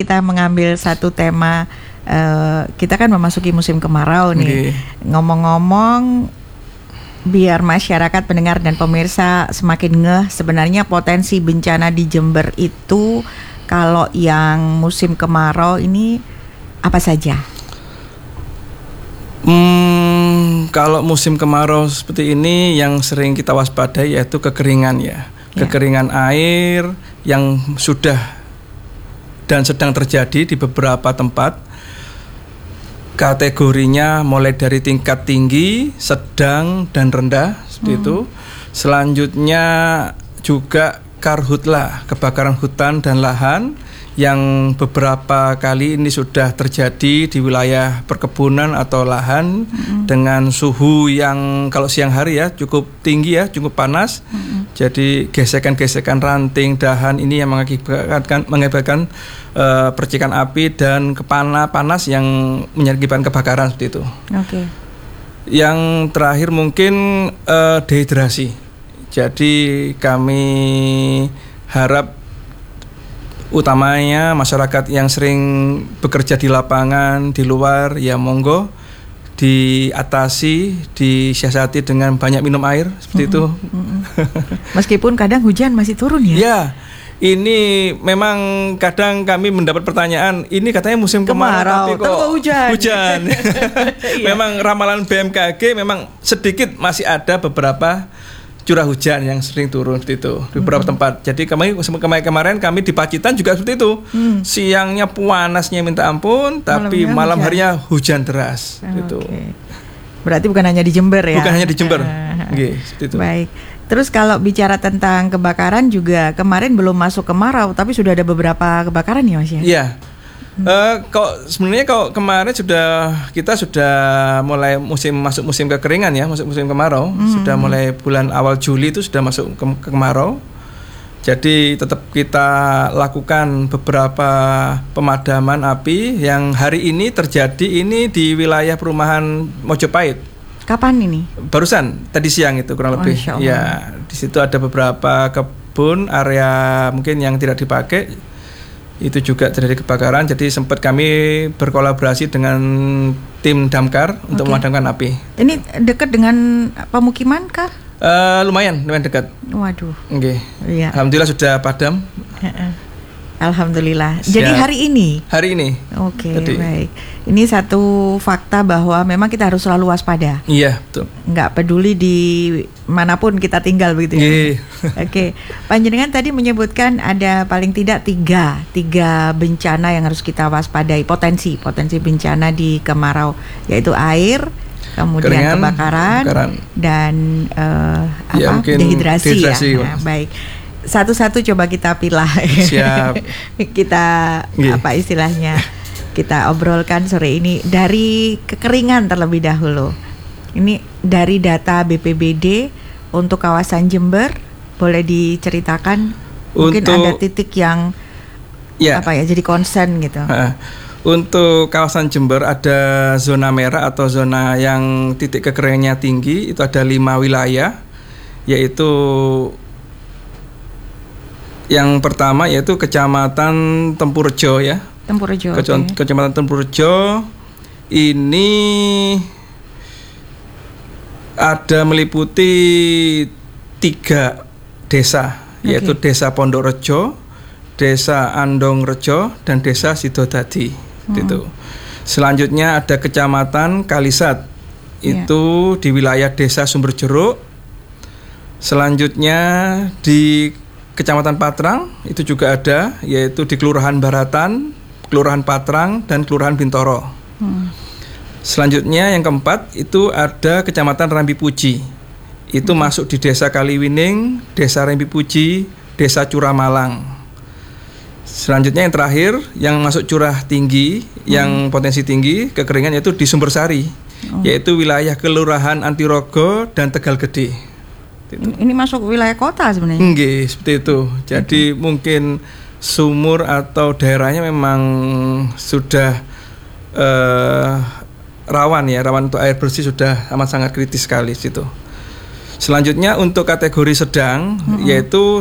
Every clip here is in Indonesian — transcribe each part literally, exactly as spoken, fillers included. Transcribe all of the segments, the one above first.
kita mengambil satu tema, uh, kita kan memasuki musim kemarau nih. Okay. Ngomong-ngomong, biar masyarakat, pendengar dan pemirsa semakin ngeh sebenarnya potensi bencana di Jember itu kalau yang musim kemarau ini apa saja? Hmm, kalau musim kemarau seperti ini yang sering kita waspadai yaitu kekeringan ya. ya. Kekeringan air yang sudah dan sedang terjadi di beberapa tempat. Kategorinya mulai dari tingkat tinggi, sedang, dan rendah seperti hmm. itu. Selanjutnya juga karhutla, kebakaran hutan dan lahan yang beberapa kali ini sudah terjadi di wilayah perkebunan atau lahan hmm. dengan suhu yang kalau siang hari ya cukup tinggi ya, cukup panas. Hmm. Jadi gesekan-gesekan ranting, dahan ini yang mengakibatkan mengakibatkan uh, percikan api dan kepana panas yang menyebabkan kebakaran seperti itu. Oke. Okay. Yang terakhir mungkin uh, dehidrasi. Jadi kami harap utamanya masyarakat yang sering bekerja di lapangan, di luar, ya monggo diatasi, disiasati dengan banyak minum air seperti mm-hmm. itu. Mm-hmm. Meskipun kadang hujan masih turun ya. Ya, ini memang kadang kami mendapat pertanyaan, ini katanya musim kemarau, tapi kok, kok hujan. hujan. Memang ramalan B M K G memang sedikit masih ada beberapa curah hujan yang sering turun seperti itu di beberapa hmm. tempat. Jadi kemarin kemarin kami di Pacitan juga seperti itu. Hmm. Siangnya panasnya minta ampun, tapi malam harinya hujan deras. Oh, gitu. Okay. Berarti bukan hanya di Jember ya? Bukan hanya di Jember. Uh, okay, seperti itu. Baik. Terus kalau bicara tentang kebakaran juga kemarin belum masuk kemarau, tapi sudah ada beberapa kebakaran ya Mas ya? Iya. Hmm. Uh, kok sebenarnya kalau kemarin sudah kita sudah mulai musim masuk musim kekeringan ya, masuk musim kemarau, hmm. sudah mulai bulan awal Juli itu sudah masuk ke, ke kemarau. Jadi tetap kita lakukan beberapa pemadaman api yang hari ini terjadi ini di wilayah perumahan Mojopahit. Kapan ini? Barusan tadi siang itu kurang lebih. Oh, ya, di situ ada beberapa kebun area mungkin yang tidak dipakai. Itu juga terjadi kebakaran, jadi sempat kami berkolaborasi dengan tim damkar okay. untuk memadamkan api. Ini dekat dengan pemukiman kah? Uh, lumayan, lumayan dekat. Waduh. Oke. Okay. Iya. Alhamdulillah sudah padam. Alhamdulillah. Siap. Jadi hari ini? Hari ini. Oke, okay, baik. Ini satu fakta bahwa memang kita harus selalu waspada. Iya, betul. Nggak peduli di manapun kita tinggal begitu ya. Oke, okay. Panjenengan tadi menyebutkan ada paling tidak tiga, tiga bencana yang harus kita waspadai, potensi, potensi bencana di kemarau, yaitu air, kemudian Keringan, kebakaran, kebakaran, dan uh, ya, apa? Dehidrasi, dehidrasi ya. Nah, baik. Satu-satu coba kita pilah. Siap. Kita yeah. apa istilahnya? Kita obrolkan sore ini dari kekeringan terlebih dahulu. Ini dari data B P B D untuk kawasan Jember, boleh diceritakan mungkin untuk, ada titik yang yeah. apa ya jadi concern gitu. Uh, untuk kawasan Jember ada zona merah atau zona yang titik kekeringannya tinggi, itu ada lima wilayah, yaitu yang pertama yaitu Kecamatan Tempurjo ya. Tempurjo. Kecamatan, okay. Kecamatan Tempurjo ini ada meliputi tiga desa, okay. yaitu Desa Pondokrejo, Desa Andongrejo, dan Desa Sidodadi. Hmm. Itu. Selanjutnya ada Kecamatan Kalisat, yeah. itu di wilayah Desa Sumberjeruk. Selanjutnya di Kecamatan Patrang itu juga ada, yaitu di Kelurahan Baratan, Kelurahan Patrang, dan Kelurahan Bintoro. Hmm. Selanjutnya yang keempat itu ada Kecamatan Rambi Puji. Itu hmm. masuk di Desa Kaliwining, Desa Rambi Puji, Desa Curamalang. Selanjutnya yang terakhir yang masuk curah tinggi, hmm. yang potensi tinggi kekeringan yaitu di Sumbersari, oh. yaitu wilayah Kelurahan Antirogo dan Tegal Gede. Ini masuk wilayah kota sebenarnya. Nggih, seperti itu. Jadi okay. mungkin sumur atau daerahnya memang sudah uh, rawan ya, rawan untuk air bersih sudah amat sangat kritis sekali situ. Selanjutnya untuk kategori sedang, mm-hmm. yaitu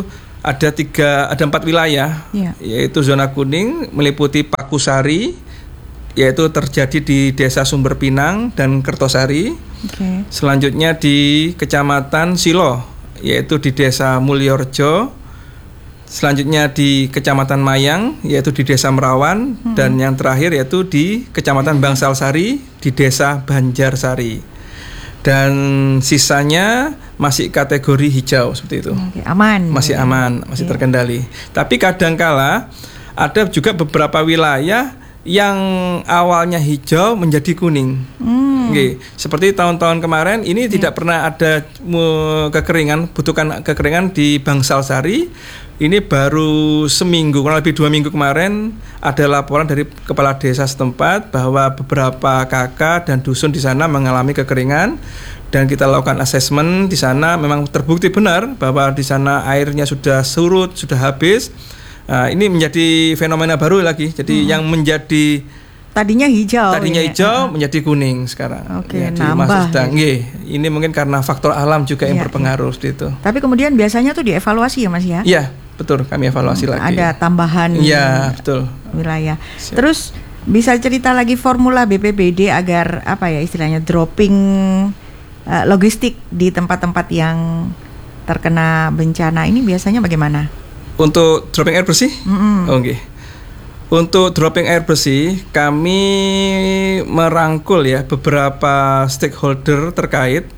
ada tiga, ada empat wilayah, yeah. yaitu zona kuning meliputi Pakusari, yaitu terjadi di Desa Sumber Pinang dan Kertosari. Okay. Selanjutnya di Kecamatan Silo, yaitu di Desa Mulyorjo. Selanjutnya di Kecamatan Mayang, yaitu di Desa Merawan, hmm. dan yang terakhir yaitu di Kecamatan Bangsalsari di Desa Banjarsari. Dan sisanya masih kategori hijau seperti itu. Oke, aman. Masih aman, masih yeah. terkendali. Tapi kadangkala ada juga beberapa wilayah yang awalnya hijau menjadi kuning. Hmm. Oke, seperti tahun-tahun kemarin ini yeah. tidak pernah ada kekeringan, butuhkan kekeringan di Bangsalsari. Ini baru seminggu, kurang lebih dua minggu kemarin ada laporan dari kepala desa setempat bahwa beberapa kakak dan dusun di sana mengalami kekeringan, dan kita lakukan asesmen di sana. Memang terbukti benar bahwa di sana airnya sudah surut, sudah habis. Nah, ini menjadi fenomena baru lagi. Jadi hmm. yang menjadi tadinya hijau, tadinya ini. hijau uh-huh. menjadi kuning sekarang. Oke, okay, nambah. Sedang, ya. Ini mungkin karena faktor alam juga yang ya, berpengaruh ya. Itu. Tapi kemudian biasanya tuh dievaluasi ya Mas ya? Iya. Betul, kami evaluasi hmm, lagi. Ada tambahan ya, betul. wilayah. Siap. Terus bisa cerita lagi formula B P B D agar apa ya istilahnya dropping uh, logistik di tempat-tempat yang terkena bencana ini biasanya bagaimana? Untuk dropping air bersih? Mm-hmm. Oke. Okay. Untuk dropping air bersih, kami merangkul ya beberapa stakeholder terkait,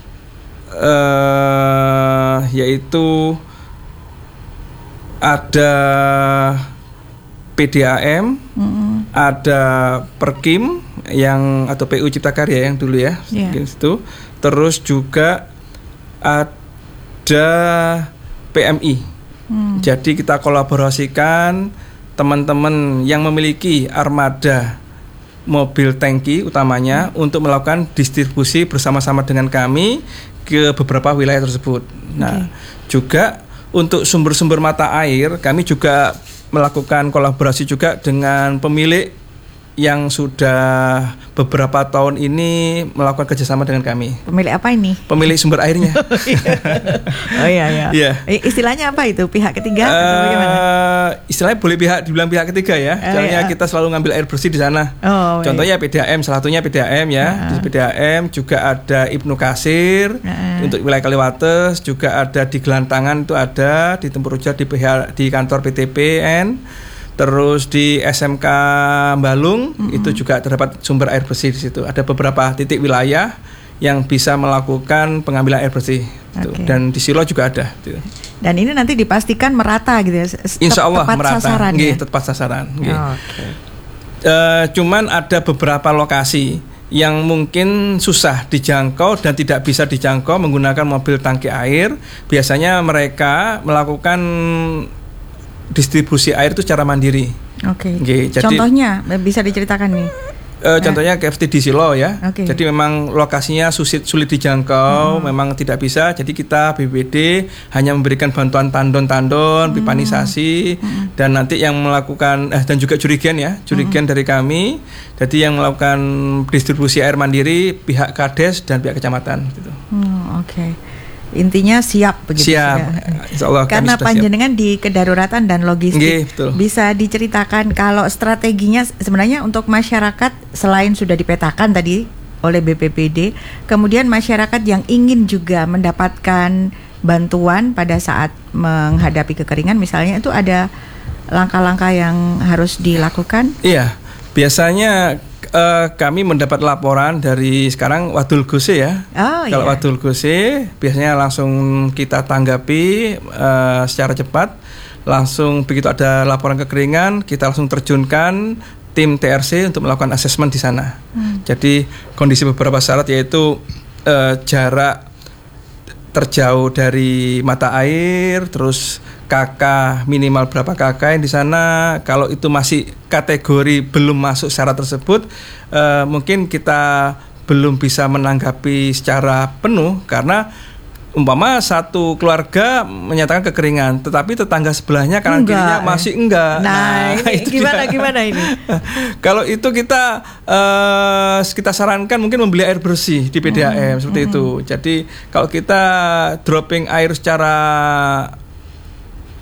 uh, yaitu ada P D A M, mm-hmm. ada Perkim yang atau P U Cipta Karya yang dulu ya, yeah. itu. Terus juga ada P M I. Mm. Jadi kita kolaborasikan teman-teman yang memiliki armada mobil tangki utamanya mm. untuk melakukan distribusi bersama-sama dengan kami ke beberapa wilayah tersebut. Nah, okay. juga untuk sumber-sumber mata air, kami juga melakukan kolaborasi juga dengan pemilik yang sudah beberapa tahun ini melakukan kerjasama dengan kami. Pemilik apa ini? Pemilik sumber airnya. Oh iya iya. Yeah. Istilahnya apa itu? Pihak ketiga? Uh, atau bagaimana? Istilahnya boleh pihak dibilang pihak ketiga ya. Uh, Contohnya iya. kita selalu ngambil air bersih di sana. Oh, Contohnya P D A M, salah satunya P D A M ya. Uh. Di P D A M juga ada Ibnu Katsir uh. untuk wilayah Kaliwates, juga ada di Gelantangan itu ada, di Tempurjo di pihak di kantor P T P N. Terus di S M K Balung mm-hmm. itu juga terdapat sumber air bersih di situ. Ada beberapa titik wilayah yang bisa melakukan pengambilan air bersih. Okay. Dan di Silo juga ada. Gitu. Dan ini nanti dipastikan merata gitu ya. Insya Allah tepat merata. Sasaran, Nggih, ya? tepat sasaran. Oh, okay. uh, cuman ada beberapa lokasi yang mungkin susah dijangkau dan tidak bisa dijangkau menggunakan mobil tangki air. Biasanya mereka melakukan distribusi air itu secara mandiri. Oke. Okay. Contohnya bisa diceritakan nih. Uh, contohnya K F T di Silo ya. Okay. Jadi memang lokasinya sulit sulit dijangkau, hmm. memang tidak bisa. Jadi kita B P B D hanya memberikan bantuan tandon-tandon, hmm. pipanisasi, hmm. dan nanti yang melakukan eh, dan juga jurigen ya, jurigen hmm. dari kami. Jadi yang melakukan distribusi air mandiri pihak Kades dan pihak kecamatan. Gitu. Hmm, Oke. Okay. Intinya siap begitu. Siap. Ya. Insyaallah. Karena panjenengan siap. Di kedaruratan dan logistik. Nggih, bisa diceritakan kalau strateginya sebenarnya untuk masyarakat selain sudah dipetakan tadi oleh B P B D, kemudian masyarakat yang ingin juga mendapatkan bantuan pada saat menghadapi kekeringan misalnya, itu ada langkah-langkah yang harus dilakukan? Iya. Biasanya Uh, kami mendapat laporan dari sekarang Wadul Gose ya. Oh, Kalau iya. Wadul Gose biasanya langsung kita tanggapi uh, secara cepat. Langsung begitu ada laporan kekeringan, kita langsung terjunkan tim T R C untuk melakukan asesmen di sana. Hmm. Jadi kondisi beberapa syarat yaitu uh, jarak terjauh dari mata air, terus K K minimal berapa K K yang di sana. Kalau itu masih kategori belum masuk syarat tersebut, uh, mungkin kita belum bisa menanggapi secara penuh karena umpama satu keluarga menyatakan kekeringan, tetapi tetangga sebelahnya kanan enggak, kirinya masih enggak. Nah, nah ini itu gimana dia. gimana ini? Kalau itu kita uh, kita sarankan mungkin membeli air bersih di P D A M hmm, seperti hmm. itu. Jadi kalau kita dropping air secara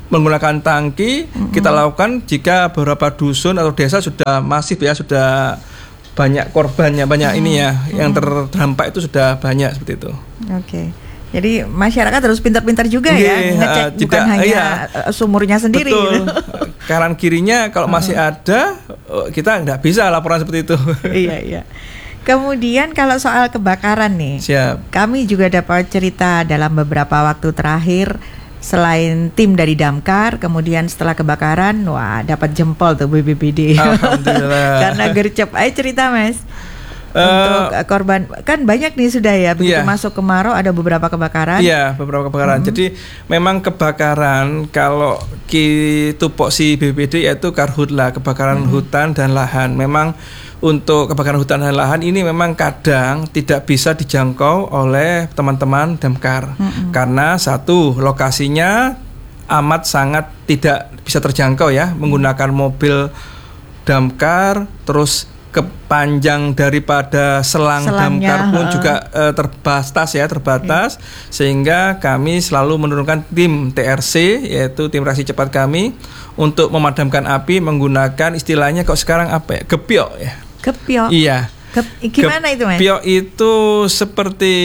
menggunakan tangki mm-hmm. kita lakukan jika beberapa dusun atau desa sudah masif ya, sudah banyak korbannya, banyak mm-hmm. ini ya mm-hmm. yang terdampak itu sudah banyak seperti itu. Oke. Okay. Jadi masyarakat harus pintar-pintar juga okay, ya ngecek uh, bukan tidak, hanya iya. sumurnya sendiri. Betul. Kanan kirinya kalau masih uh-huh. ada kita nggak bisa laporan seperti itu. Iya iya. Kemudian kalau soal kebakaran nih, Siap. kami juga dapat cerita dalam beberapa waktu terakhir. Selain tim dari Damkar, kemudian setelah kebakaran, wah dapat jempol tuh B P B D. Alhamdulillah. Karena gercep. Ayo cerita Mas. Uh, Untuk korban kan banyak nih sudah ya. Begitu iya. masuk kemarau ada beberapa kebakaran. Iya, beberapa kebakaran. Mm-hmm. Jadi memang kebakaran kalau tupoksi B P B D yaitu karhutla, kebakaran mm-hmm. hutan dan lahan. Memang untuk kebakaran hutan dan lahan ini memang kadang tidak bisa dijangkau oleh teman-teman Damkar mm-hmm. karena satu, lokasinya amat sangat tidak bisa terjangkau ya, menggunakan mobil Damkar, terus kepanjang daripada selang Selangnya, Damkar pun uh. juga uh, terbatas ya, terbatas yeah. sehingga kami selalu menurunkan tim T R C yaitu tim reaksi cepat kami untuk memadamkan api menggunakan istilahnya kok sekarang apa ya, gepiok ya. Gepiok. Iya. Ge- gimana itu Mas? Gepiok itu seperti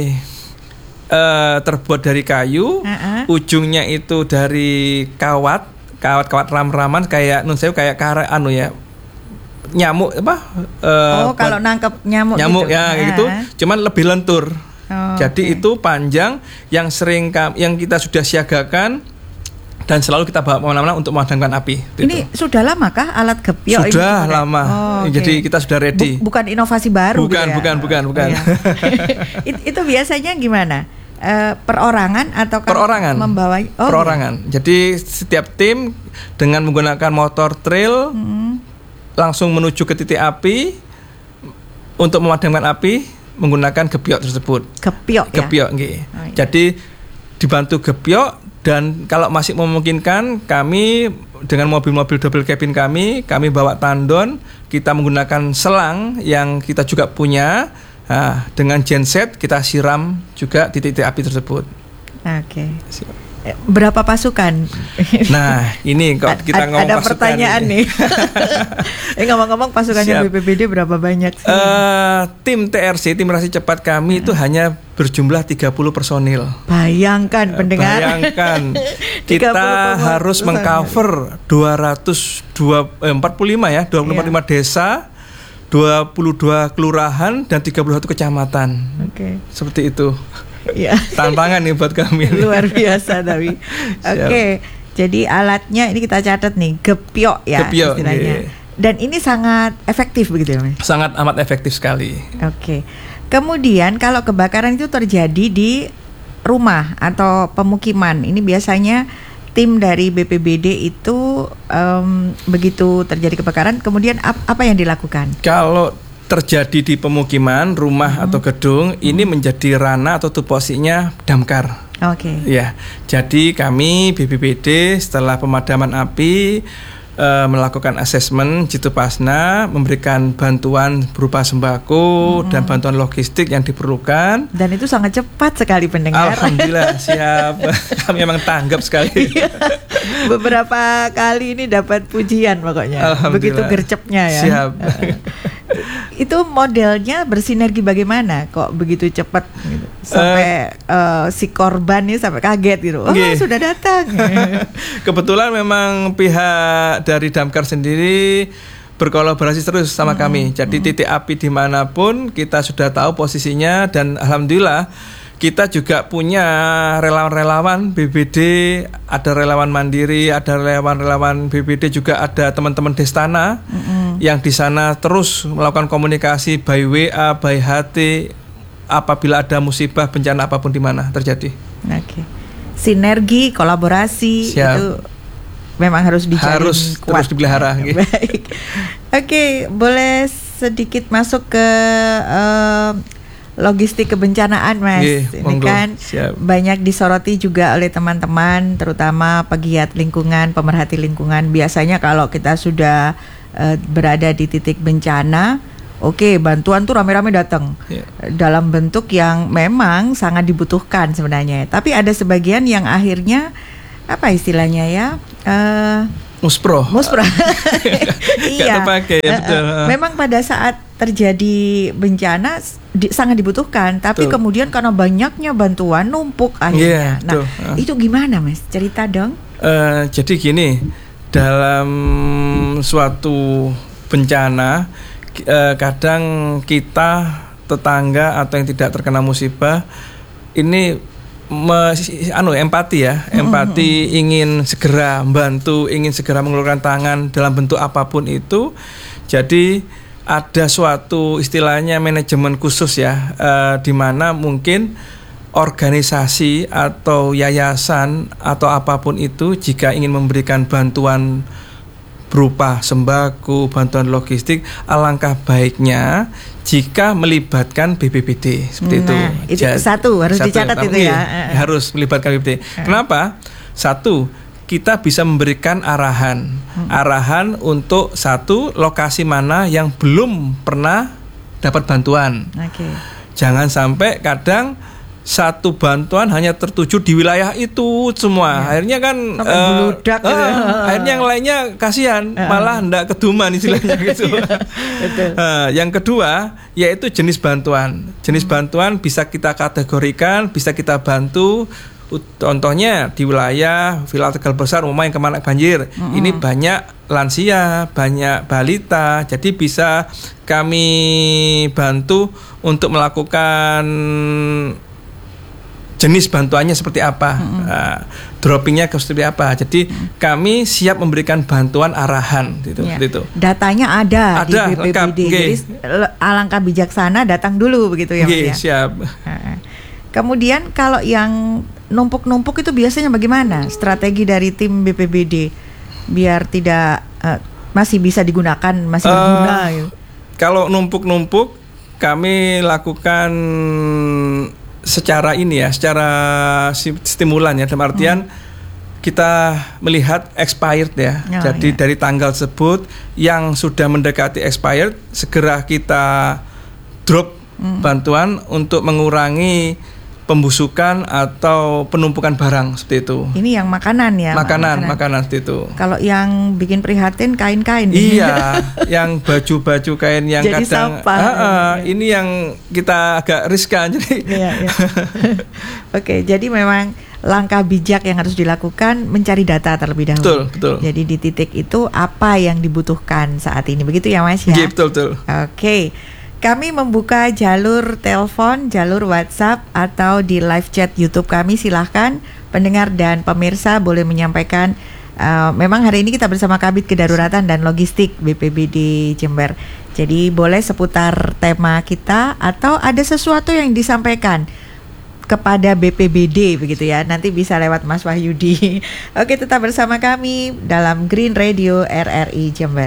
uh, terbuat dari kayu, uh-uh. ujungnya itu dari kawat, kawat-kawat ram-raman kayak nun saya kayak kare anu ya. Nyamuk apa? Uh, oh, kalau nangkep nyamuk nyamuk gitu. ya uh-huh. gitu, cuman lebih lentur. Oh, Jadi okay. itu panjang yang sering yang kita sudah siagakan dan selalu kita bawa kemana-mana untuk memadamkan api. Ini gitu. Sudah lamakah alat gepiok ini? Sudah lama. Oh, okay. Jadi kita sudah ready. Buk, bukan inovasi baru. Bukan, gitu ya? bukan, bukan, bukan. Oh, ya. It, itu biasanya gimana? Uh, perorangan atau perorangan? Membawa oh, perorangan. Ya. Jadi setiap tim dengan menggunakan motor trail hmm. langsung menuju ke titik api untuk memadamkan api menggunakan gepiok tersebut. Gepiok. Gepiok, ya? Okay. Oh, iya. Jadi dibantu gepiok. Dan kalau masih memungkinkan kami dengan mobil-mobil double cabin kami, kami bawa tandon, kita menggunakan selang yang kita juga punya, nah, dengan genset kita siram juga titik-titik api tersebut. Oke. Berapa pasukan? Nah, ini kok kita ngomong ada pasukan pertanyaan ini. nih. eh ngomong-ngomong pasukannya B P B D berapa banyak sih? Uh, tim T R C, tim reaksi cepat kami uh. itu hanya berjumlah tiga puluh personil. Bayangkan pendengar. Bayangkan kita harus mengcover dua ratus dua, eh, empat puluh lima ya, dua puluh lima yeah. desa, dua puluh dua kelurahan dan tiga puluh satu kecamatan. Oke. Okay. Seperti itu. Ya. Tantangan nih buat kami. Luar biasa tapi. Oke, okay. Jadi alatnya ini kita catat nih, gepiok ya gepiok, istilahnya. Yeah. Dan ini sangat efektif begitu ya, Mas? Sangat amat efektif sekali. Oke. Okay. Kemudian kalau kebakaran itu terjadi di rumah atau pemukiman, ini biasanya tim dari B P B D itu um, begitu terjadi kebakaran, kemudian ap- apa yang dilakukan? Kalau terjadi di pemukiman, rumah hmm. atau gedung, hmm. ini menjadi ranah atau tupoksinya Damkar. Oke. Okay. Ya, jadi kami B P B D setelah pemadaman api e, melakukan asesmen Jitupasna, memberikan bantuan berupa sembako hmm. dan bantuan logistik yang diperlukan. Dan itu sangat cepat sekali pendengar. Alhamdulillah, siap. Kami memang tanggap sekali. Beberapa kali ini dapat pujian pokoknya. Begitu gercepnya ya. Siap. Itu modelnya bersinergi bagaimana kok begitu cepat gitu. Sampai uh, uh, si korban ini sampai kaget gitu. Oh, okay. Sudah datang. Kebetulan memang pihak dari Damkar sendiri berkolaborasi terus sama hmm. kami. Jadi hmm. titik api dimanapun kita sudah tahu posisinya dan alhamdulillah kita juga punya relawan-relawan B B D, ada relawan mandiri, ada relawan-relawan B B D, juga ada teman-teman Destana mm-hmm. yang di sana terus melakukan komunikasi by W A, by H T apabila ada musibah bencana apapun di mana terjadi. Oke. Sinergi, kolaborasi Siap. Itu memang harus dijalin harus kuat. Terus dipelihara. Baik. Oke, boleh sedikit masuk ke uh, logistik kebencanaan, Mas. Ye, ini monggo, kan siap. Banyak disoroti juga oleh teman-teman, terutama pegiat lingkungan, pemerhati lingkungan. Biasanya kalau kita sudah uh, berada di titik bencana, oke, okay, bantuan tuh rame-rame datang yeah. dalam bentuk yang memang sangat dibutuhkan sebenarnya. Tapi ada sebagian yang akhirnya apa istilahnya ya? Uh, Muspro. Muspro. Iya. Terpakai, ya, betul. Uh, uh, memang pada saat terjadi bencana di, sangat dibutuhkan, tapi betul. Kemudian karena banyaknya bantuan numpuk akhirnya. Yeah, nah, uh. itu gimana, Mas? Cerita dong. Uh, jadi gini, dalam suatu bencana, uh, kadang kita tetangga atau yang tidak terkena musibah ini Me, anu empati ya, empati mm-hmm. ingin segera membantu, ingin segera mengulurkan tangan dalam bentuk apapun itu. Jadi ada suatu istilahnya manajemen khusus ya, uh, di mana mungkin organisasi atau yayasan atau apapun itu jika ingin memberikan bantuan berupa sembako, bantuan logistik, alangkah baiknya jika melibatkan B P B D seperti nah, itu. Itu satu harus satu, dicatat itu ya. Harus melibatkan B P B D. Kenapa? Satu, kita bisa memberikan arahan, hmm. arahan untuk satu lokasi mana yang belum pernah dapat bantuan. Okay. Jangan sampai kadang satu bantuan hanya tertuju di wilayah itu semua. Ya. Akhirnya kan uh, bludak, uh, uh, akhirnya yang lainnya kasihan, uh, malah hendak keduman istilahnya gitu. Betul. Uh, yang kedua yaitu jenis bantuan. Jenis hmm. bantuan bisa kita kategorikan, bisa kita bantu. Contohnya di wilayah Villa Tegal Besar umpamanya yang kemana banjir, hmm. ini banyak lansia, banyak balita. Jadi bisa kami bantu untuk melakukan jenis bantuannya seperti apa, mm-hmm. uh, droppingnya seperti apa. Jadi mm-hmm. kami siap memberikan bantuan arahan, gitu. Ya. Gitu. Datanya ada, ada di B P B D. Lengkap, jadi alangkah bijaksana datang dulu begitu ya, Mas ya. Siap. Kemudian kalau yang numpuk-numpuk itu biasanya bagaimana strategi dari tim B P B D biar tidak uh, masih bisa digunakan, masih uh, berguna? Gitu. Kalau numpuk-numpuk kami lakukan secara ini ya, secara stimulan ya, dalam artian hmm. kita melihat expired ya. Oh, jadi iya. dari tanggal tersebut yang sudah mendekati expired segera kita drop hmm. bantuan untuk mengurangi pembusukan atau penumpukan barang seperti itu. Ini yang makanan ya. Makanan, makanan, makanan seperti itu. Kalau yang bikin prihatin kain-kain. Iya, yang baju-baju kain yang jadi kadang. Jadi uh, uh, ini yang kita agak riskan jadi. Iya, iya. Oke, jadi memang langkah bijak yang harus dilakukan mencari data terlebih dahulu. Betul, betul. Jadi di titik itu apa yang dibutuhkan saat ini, begitu ya Mas ya? Iya, betul, betul. Oke. Kami membuka jalur telepon, jalur WhatsApp atau di live chat YouTube kami. Silahkan pendengar dan pemirsa boleh menyampaikan. Uh, memang hari ini kita bersama Kabid Kedaruratan dan Logistik B P B D Jember. Jadi boleh seputar tema kita atau ada sesuatu yang disampaikan kepada B P B D begitu ya. Nanti bisa lewat Mas Wahyudi. Oke, tetap bersama kami dalam Green Radio R R I Jember.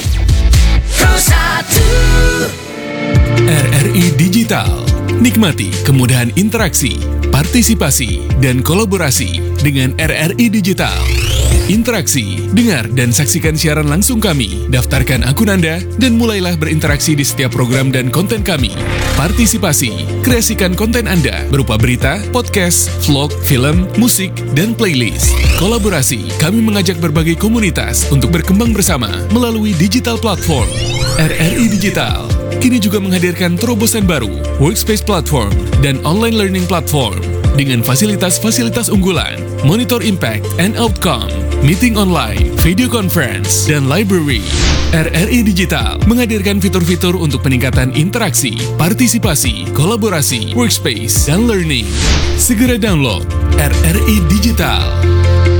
R R I Digital. Nikmati kemudahan interaksi, partisipasi, dan kolaborasi dengan R R I Digital. Interaksi, dengar dan saksikan siaran langsung kami, daftarkan akun Anda, dan mulailah berinteraksi di setiap program dan konten kami. Partisipasi, kreasikan konten Anda berupa berita, podcast, vlog, film, musik, dan playlist. Kolaborasi, kami mengajak berbagai komunitas untuk berkembang bersama melalui digital platform. R R I Digital kini juga menghadirkan terobosan baru, workspace platform, dan online learning platform dengan fasilitas-fasilitas unggulan, monitor impact and outcome, meeting online, video conference, dan library. R R I Digital menghadirkan fitur-fitur untuk peningkatan interaksi, partisipasi, kolaborasi, workspace, dan learning. Segera download R R I Digital.